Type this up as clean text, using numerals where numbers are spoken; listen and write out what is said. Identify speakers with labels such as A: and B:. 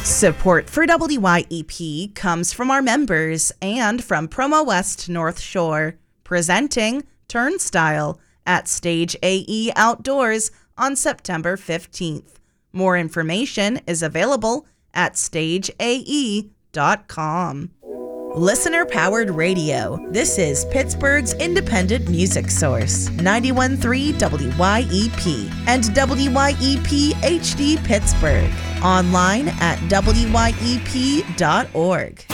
A: Support for WYEP comes from our members and from Promo West North Shore, presenting Turnstile at Stage AE Outdoors on September 15th. More information is available at stageae.com. Listener-powered radio. This is Pittsburgh's independent music source, 91.3 WYEP and WYEP HD Pittsburgh. Online at WYEP.org.